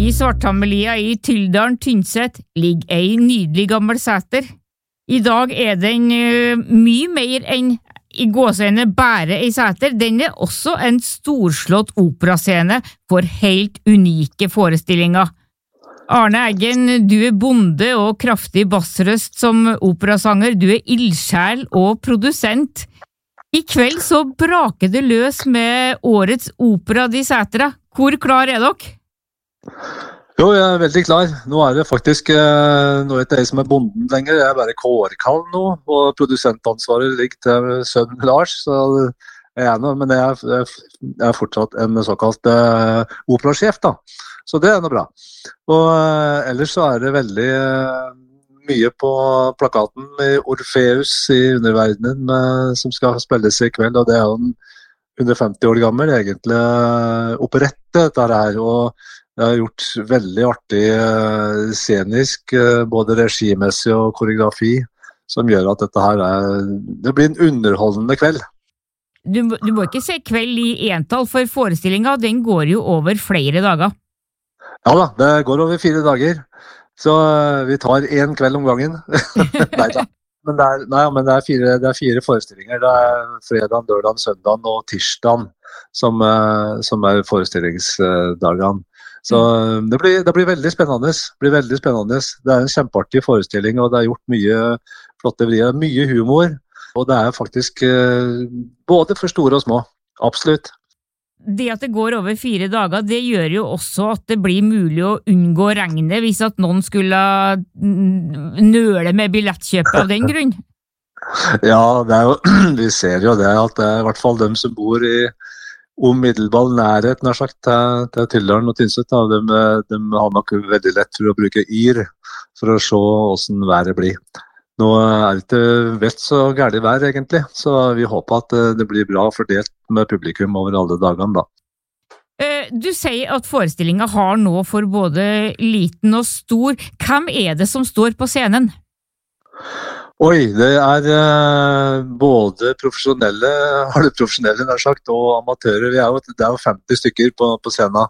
I Svarthammelia I Tyldalen Tynset ligger ei nydelig gammel sæter. I dag den mye mer enn I gåseøyne bare ei sæter. Den også en storslått operascene for helt unike forestillinger. Arne Eggen, du bonde og kraftig bassrøst som operasanger. Du ildsjel og produsent. I kveld så braker det løs med årets opera de Sætera. Hvor klar dere? Jo, jeg veldig klar. Nå det faktisk nå ikke jeg som bonden lenger, jeg bare kårkall nå, og produsentansvaret ligger til sønnen Lars, så jeg nå, men jeg fortsatt en såkalt operasjef da, så det noe bra. Og ellers så det veldig mye på plakaten med Orfeus I underverdenen som skal spilles I kveld, og det jo en under 50 år gammel egentlig operette dette her, og det har gjort veldig artig scenisk, både regimessig og koreografi, som gjør at dette her det blir en underholdende kveld. Du må ikke se kveld I entall, for forestillingen den går jo over flere dager. Ja da, det går over 4 dager, så vi tar en kveld om gangen. Neida. Men det er 4 forestillinger. Det fredagen, lørdagen, søndagen og tirsdagen som forestillingsdagene. Så det blir veldig spennende. Det en kjempeartig forestilling, og det gjort mye flotte vrier, mye humor, og det faktisk både for store og små. Absolutt. Det at det går over 4 dager, det gjør jo også at det blir mulig å unngå regnet hvis at noen skulle nøle med billettkjøpet av den grunn. Ja, det jo, vi ser jo det at det I hvert fall de som bor I umiddelbar nærhet, nær sagt, til Tyldalen og Tynset, de har nok veldig lett for å bruke yr for å se hvordan været blir. Nå det ikke vet så gærlig vær egentlig, så vi håper at det blir bra fordelt med publikum over alle dagene da. Du sier at forestillingen har nå for både liten og stor. Hvem det som står på scenen? Oi, det både profesjonelle, halvprofesjonelle nær sagt, og amatører. Det jo 50 stykker på scenen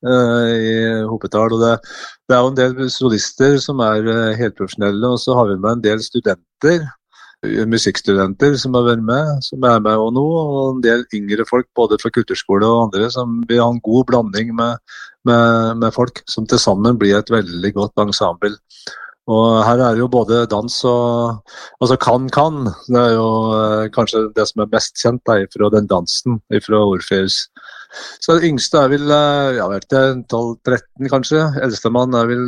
I Hopetall, og det jo en del solister som helt profesjonelle, og så har vi med en del studenter, musikkstudenter som har vært med, som med og nå, og en del yngre folk, både fra kulturskole og andre, som vil ha en god blanding med folk, som til sammen blir et veldig godt ensemble. Og her det jo både dans og altså kan det jo kanskje det som mest kjent da, fra den dansen fra Orfeus. Så det yngste vel jeg vet ikke 12-13 kanskje, eldstemann vel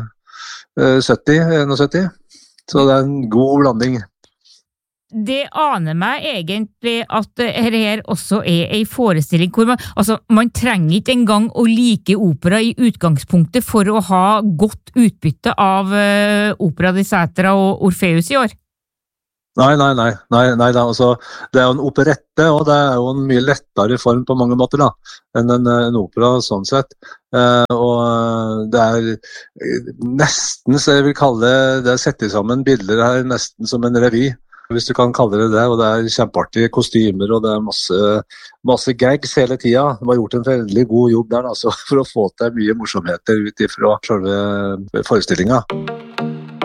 70-71, så det en god blanding. Det aner meg egentlig at her også en forestilling hvor man trenger ikke engang å like opera I utgangspunktet for å ha godt utbytte av opera de Sætera og Orfeus I år. Nei, altså, det jo en operette, og det jo en mye lettere form på mange måter da, enn en opera sånn sett. Og det nesten, så jeg vil kalle det setter sammen bilder her nesten som en revy. Hvis du kan kalle det, og det kjempeartige kostymer, og det masse gags hele tida. De har gjort en veldig god jobb der, altså, for å få til mye morsomheter ut ifra selve forestillingen.